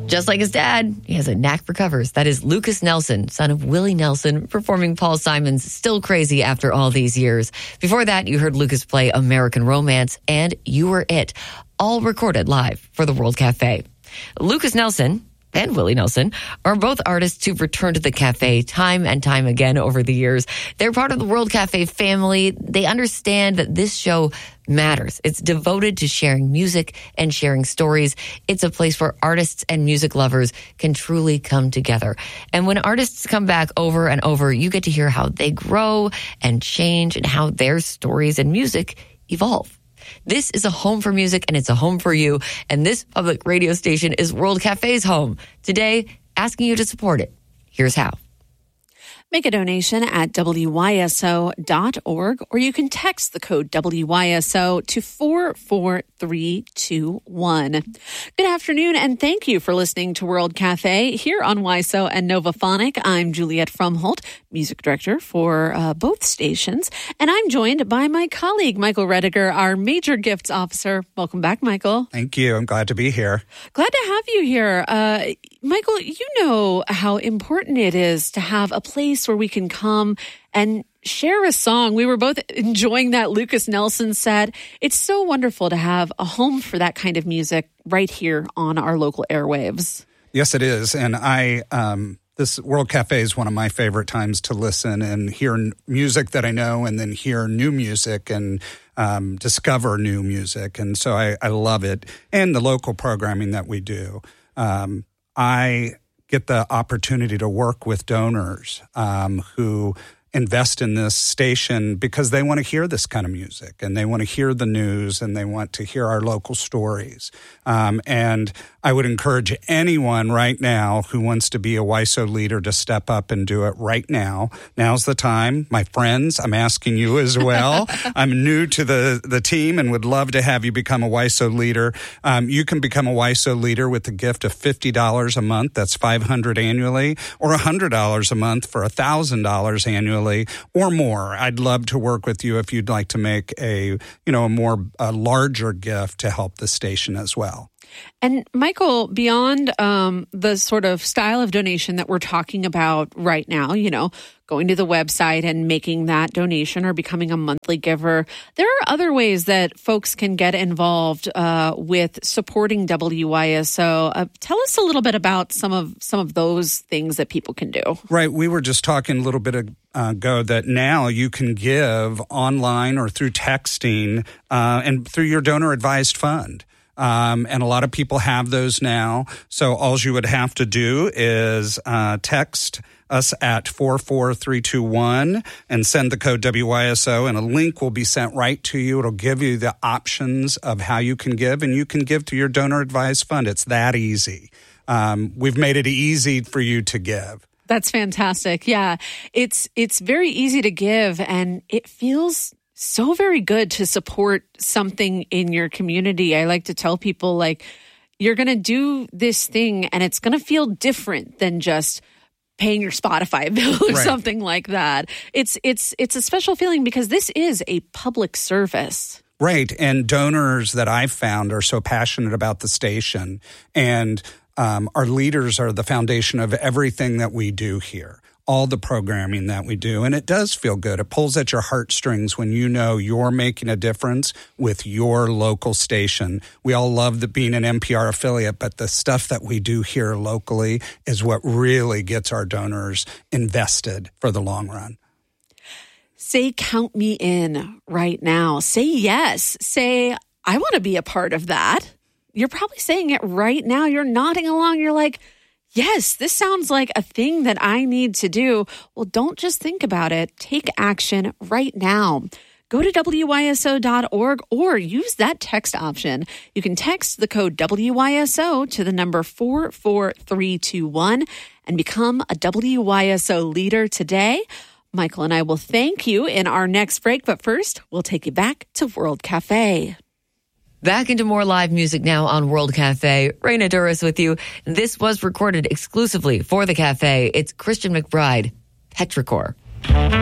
Just like his dad, he has a knack for covers. That is Lukas Nelson, son of Willie Nelson, performing Paul Simon's Still Crazy after all these years. Before that, you heard Lukas play American Romance and You Were It, all recorded live for the World Cafe. Lukas Nelson and Willie Nelson are both artists who've returned to the cafe time and time again over the years. They're part of the World Cafe family. They understand that this show matters. It's devoted to sharing music and sharing stories. It's a place where artists and music lovers can truly come together. And when artists come back over and over, you get to hear how they grow and change and how their stories and music evolve. This is a home for music, and it's a home for you. And this public radio station is World Cafe's home. Today, asking you to support it. Here's how. Make a donation at WYSO.org, or you can text the code WYSO to 44321. Good afternoon, and thank you for listening to World Cafe here on WYSO and Novaphonic. I'm Juliette Frumholt, music director for both stations, and I'm joined by my colleague, Michael Rediger, our major gifts officer. Welcome back, Michael. Thank you. I'm glad to be here. Glad to have you here. Michael, you know how important it is to have a place where we can come and share a song. We were both enjoying that Lukas Nelson set. It's so wonderful to have a home for that kind of music right here on our local airwaves. Yes, it is. And this World Cafe is one of my favorite times to listen and hear music that I know, and then hear new music and discover new music. And so I love it. And the local programming that we do. I get the opportunity to work with donors who invest in this station because they want to hear this kind of music, and they want to hear the news, and they want to hear our local stories. And I would encourage anyone right now who wants to be a WYSO leader to step up and do it right now. Now's the time. My friends, I'm asking you as well. I'm new to the team and would love to have you become a WYSO leader. You can become a WYSO leader with a gift of $50 a month. That's $500 annually, or $100 a month for $1,000 annually or more. I'd love to work with you if you'd like to make a larger gift to help the station as well. And Michael, beyond the sort of style of donation that we're talking about right now, going to the website and making that donation or becoming a monthly giver, there are other ways that folks can get involved with supporting WYSO. Tell us a little bit about some of those things that people can do. Right. We were just talking a little bit ago that now you can give online or through texting and through your donor advised fund. And a lot of people have those now. So all you would have to do is text us at 44321 and send the code WYSO, and a link will be sent right to you. It'll give you the options of how you can give, and you can give to your donor advised fund. It's that easy. We've made it easy for you to give. That's fantastic. Yeah, it's very easy to give, and it feels so very good to support something in your community. I like to tell people, you're going to do this thing and it's going to feel different than just paying your Spotify bill or something like that. It's a special feeling because this is a public service. Right. And donors that I've found are so passionate about the station, and our leaders are the foundation of everything that we do here. All the programming that we do. And it does feel good. It pulls at your heartstrings when you know you're making a difference with your local station. We all love being an NPR affiliate, but the stuff that we do here locally is what really gets our donors invested for the long run. Say, count me in right now. Say yes. Say, I want to be a part of that. You're probably saying it right now. You're nodding along. You're like, yes, this sounds like a thing that I need to do. Well, don't just think about it. Take action right now. Go to WYSO.org or use that text option. You can text the code WYSO to the number 44321 and become a WYSO leader today. Michael and I will thank you in our next break, but first, we'll take you back to World Cafe. Back into more live music now on World Cafe. Raina Duras with you. This was recorded exclusively for the cafe. It's Christian McBride, Petrichor.